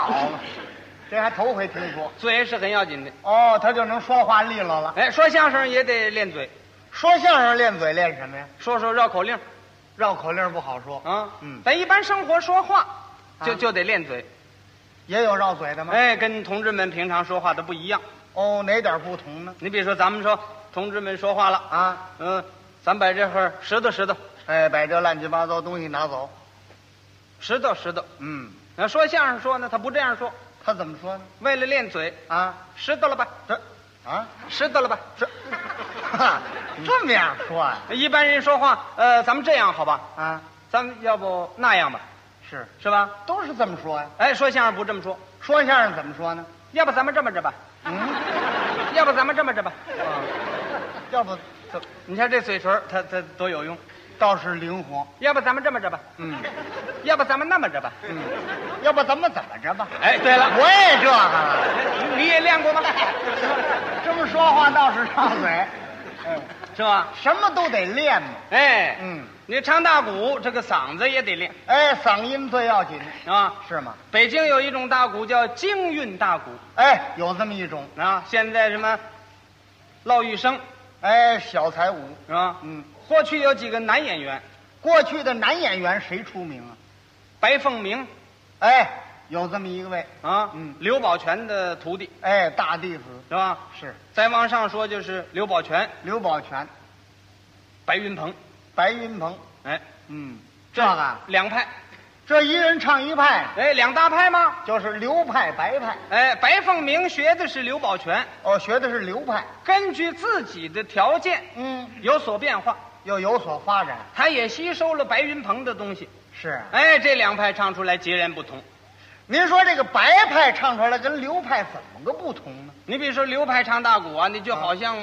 好嘛，这还头回听说。 嘴是很要紧的。 哦，他就能说话利落了。 哎，说相声也得练嘴， 说相声练嘴练什么呀？ 说绕口令绕口令不好说啊。 嗯， 咱一般生活说话啊就得练嘴。 也有绕嘴的吗？ 哎，跟同志们平常说话的不一样。 哦，哪点不同呢？ 你比如说，咱们说同志们说话了啊， 咱把这会儿拾掇， 哎，把这乱七八糟东西拿走。 拾掇。 嗯， 那说相声说呢，他不这样说， 他怎么说呢？ 为了练嘴啊， 拾掇了吧，拾掇了吧， 这么样说啊？ 一般人说话，咱们这样好吧？ 啊， 咱们要不那样吧，是吧？ 都是这么说呀。 哎，说相声不这么说， 说相声怎么说呢？ 要不咱们这么着吧？要不咱们这么着吧？ 要不怎你看这嘴唇，它多有用。 倒是灵活。 要不咱们这么着吧？要不咱们那么着吧？ 要不咱们怎么着吧？ 哎，对了， 我也这个了。 你也练过吗？ 这么说话倒是上嘴， 是吧？ 什么都得练嘛。 哎，你唱大鼓，这个嗓子也得练。 哎，嗓音最要紧啊， 是吗？ 北京有一种大鼓叫京韵大鼓。 哎，有这么一种啊，现在什么骆玉笙， 哎，小才舞是吧？过去有几个男演员， 过去的男演员谁出名啊？ 白凤鸣， 哎，有这么一个位啊，刘宝全的徒弟， 哎，大弟子是吧？ 是。 再往上说就是刘宝全、 刘宝全、 白云鹏， 哎， 这个两派， 这一人唱一派， 哎，两大派吗？ 就是刘派、白派。 哎，白凤鸣学的是刘宝全， 哦，学的是刘派， 根据自己的条件，有所变化， 又有所发展。 他也吸收了白云鹏的东西。 是啊， 哎，这两派唱出来截然不同。 您说这个白派唱出来跟刘派怎么个不同呢？ 你比如说刘派唱大鼓啊，你就好像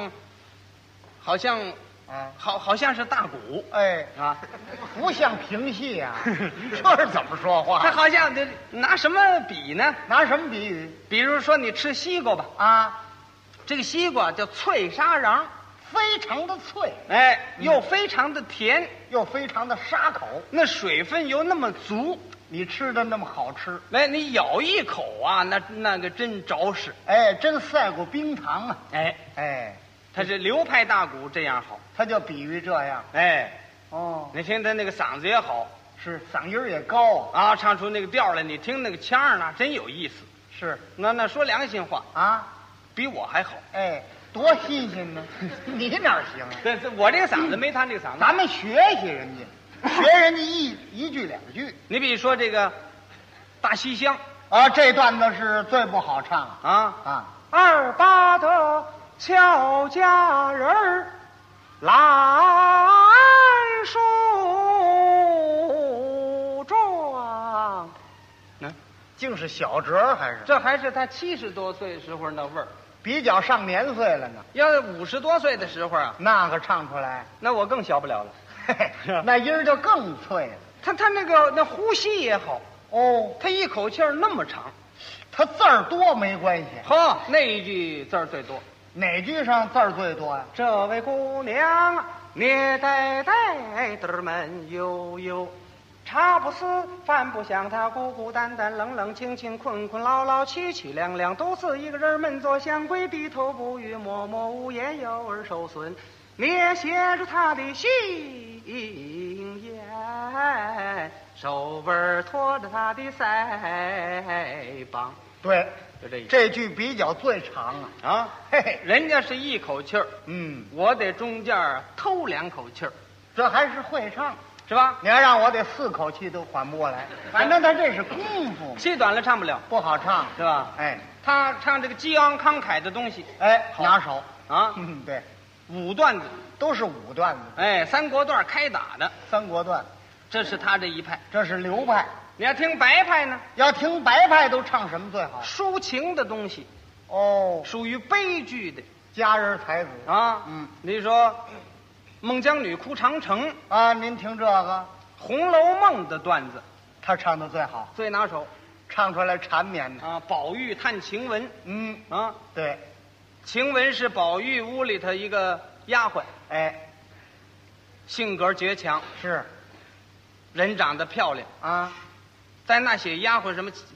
是大鼓， 哎啊， 不像评戏啊，这是怎么说话？ 他好像得拿什么比呢？ 拿什么比喻？ 比如说你吃西瓜吧， 啊， 这个西瓜叫脆沙瓤， 非常的脆， 哎，又非常的甜， 又非常的沙口， 那水分又那么足， 你吃的那么好吃， 哎，你咬一口啊，那个真着实， 哎，真赛过冰糖啊， 哎，他是刘派大鼓这样好， 他就比喻这样， 哎， 哦， 你听他那个嗓子也好， 是嗓音也高啊，唱出那个调来，你听那个腔儿呢，真有意思， 是， 那说良心话啊， 比我还好， 哎，多新鲜呢！你哪行啊？ 对，我这个嗓子没他这个嗓子， 咱们学习人家，学人家一句两句。 你比如说这个大西厢啊，这段子是最不好唱啊。二八的俏佳人儿，兰树桩， 竟是小折还是？ 这还是他70多岁时候那味儿， 比较上年岁了呢。 要50多岁的时候啊， 那个唱出来， 那我更小不了了， 那音儿就更脆了。 他那呼吸也好哦， 他一口气儿那么长， 他字儿多没关系。 呵，那一句字儿最多。 哪句上字儿最多呀？ 这位姑娘，捏呆呆的闷悠悠，茶不思饭不想，她孤孤单单冷冷清清困困劳劳凄凄凉凉，独自一个人闷坐香闺，低头不语默默无言，幼儿受损，捏写着她的心言，手腕托着她的腮帮。 对， 就这一句， 这句比较最长啊。嘿嘿， 人家是一口气儿，我得中间偷2口气儿， 这还是会唱。 是吧？ 你要让我得4口气都缓不过来，反正他这是功夫， 气短了唱不了， 不好唱， 是吧？ 哎， 他唱这个激昂慷慨的东西， 哎，拿手啊， 对 ，5段子都是5段子， 哎，3国段开打的 3国段， 这是他这一派， 这是刘派。 你要听白派呢？ 要听白派都唱什么最好？ 抒情的东西， 哦， 属于悲剧的佳人才子啊，你说。孟姜女哭长城啊，您听这个《 红楼梦》的段子， 他唱的最好， 最拿手， 唱出来缠绵的啊。宝玉探晴雯， 对， 晴雯是宝玉屋里头一个丫鬟， 哎， 性格倔强， 是， 人长得漂亮啊。 在那些丫鬟什么